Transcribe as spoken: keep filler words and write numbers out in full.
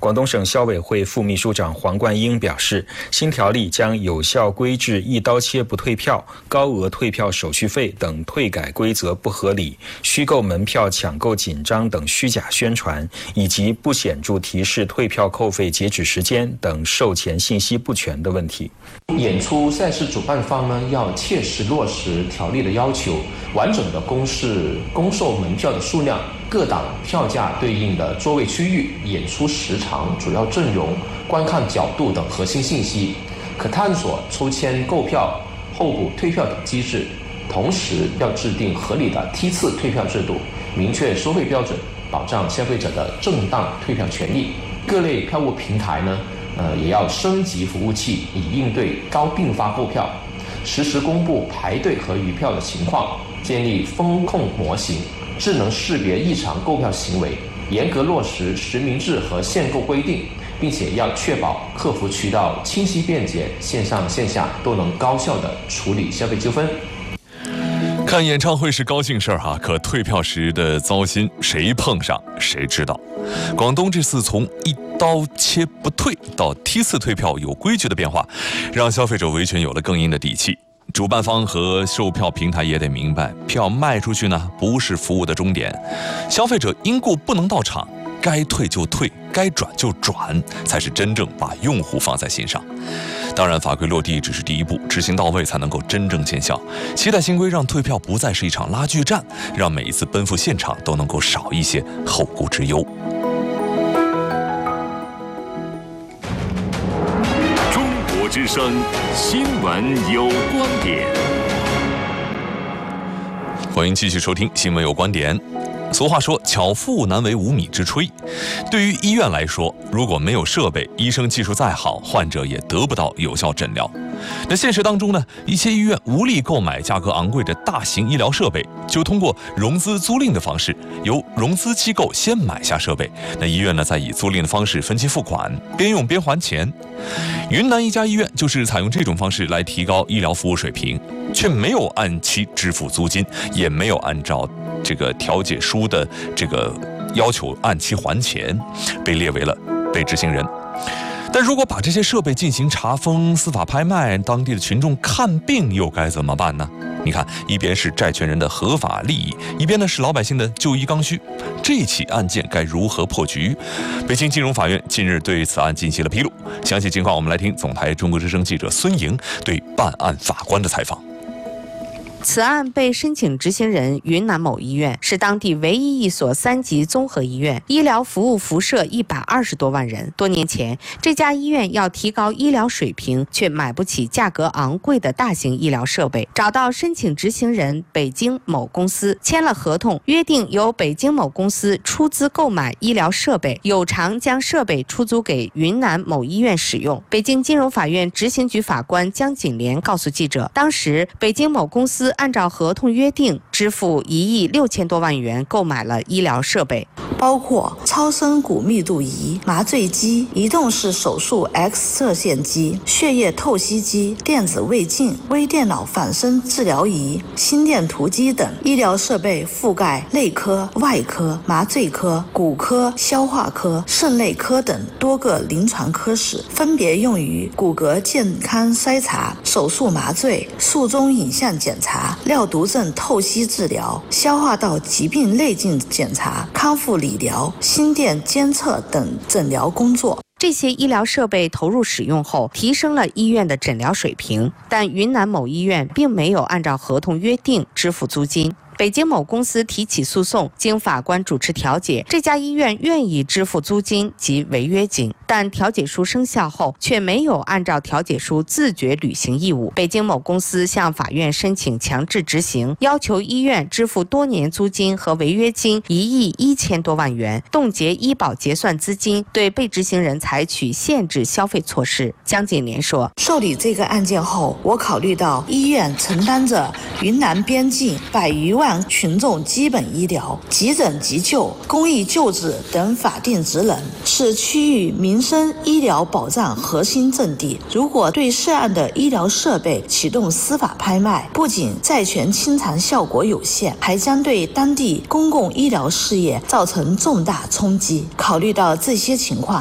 广东省消委会副秘书长黄冠英表示，新条例将有效规制一刀切不退票、高额退票手续费等退改规则不合理、虚构门票抢购紧张等虚假宣传，以及不显著提示退票扣费截止时间等售前信息不全的问题。 演出赛事主办方呢，要切实落实条例的要求，完整的公示公售门票的数量、各档票价对应的座位区域、演出时长、主要阵容、观看角度等核心信息，可探索抽签购票、候补退票等机制。同时要制定合理的梯次退票制度，明确收费标准，保障消费者的正当退票权益。各类票务平台呢，呃，也要升级服务器，以应对高并发购票，实时公布排队和余票的情况，建立风控模型，智能识别异常购票行为，严格落实实名制和限购规定，并且要确保客服渠道清晰便捷，线上线下都能高效地处理消费纠纷。 看演唱会是高兴事儿哈，可退票时的糟心，谁碰上谁知道。广东这次从一刀切不退到梯次退票有规矩的变化，让消费者维权有了更硬的底气。主办方和售票平台也得明白，票卖出去呢不是服务的终点，消费者因故不能到场，该退就退，该转就转，才是真正把用户放在心上。当然，法规落地只是第一步，执行到位才能够真正见效。期待新规让退票不再是一场拉锯战，让每一次奔赴现场都能够少一些后顾之忧。 中国之声新闻有观点， 欢迎继续收听新闻有观点。俗话说，巧妇难为无米之炊。对于医院来说，如果没有设备，医生技术再好，患者也得不到有效诊疗。那现实当中呢，一些医院无力购买价格昂贵的大型医疗设备，就通过融资租赁的方式，由融资机构先买下设备，那医院呢再以租赁的方式分期付款，边用边还钱。云南一家医院就是采用这种方式来提高医疗服务水平，却没有按期支付租金，也没有按照这个调解书的这个要求按期还钱，被列为了被执行人。但如果把这些设备进行查封、司法拍卖，当地的群众看病又该怎么办呢？你看，一边是债权人的合法利益，一边呢是老百姓的就医刚需，这起案件该如何破局？北京金融法院近日对此案进行了披露，详细情况我们来听总台中国之声记者孙莹对办案法官的采访。 此案被申请执行人云南某医院，是当地唯一一所三级综合医院，医疗服务辐射一百二十多万人。多年前，这家医院要提高医疗水平，却买不起价格昂贵的大型医疗设备，找到申请执行人北京某公司签了合同，约定由北京某公司出资购买医疗设备，有偿将设备出租给云南某医院使用。北京金融法院执行局法官江锦莲告诉记者，当时北京某公司按照合同约定支付一亿六千多万元购买了医疗设备， 包括超声骨密度仪、麻醉机、移动式手术 X 射线机、血液透析机、电子胃镜、微电脑反身治疗仪、心电图机等医疗设备，覆盖内科、外科、麻醉科、骨科、消化科、肾内科等多个临床科室，分别用于骨骼健康筛查、手术麻醉、术中影像检查、尿毒症透析治疗、消化道疾病内镜检查、康复理疗、心电监测等诊疗工作。 这些医疗设备投入使用后，提升了医院的诊疗水平，但云南某医院并没有按照合同约定支付租金。北京某公司提起诉讼，经法官主持调解，这家医院愿意支付租金及违约金，但调解书生效后却没有按照调解书自觉履行义务。北京某公司向法院申请强制执行，要求医院支付多年租金和违约金一亿一千多万元，冻结医保结算资金，对被执行人采取限制消费措施。江锦莲说， 受理这个案件后，我考虑到医院承担着云南边境百余万群众基本医疗、急诊急救、公益救治等法定职能，是区域民生医疗保障核心阵地。如果对涉案的医疗设备启动司法拍卖，不仅债权清偿效果有限，还将对当地公共医疗事业造成重大冲击。考虑到这些情况，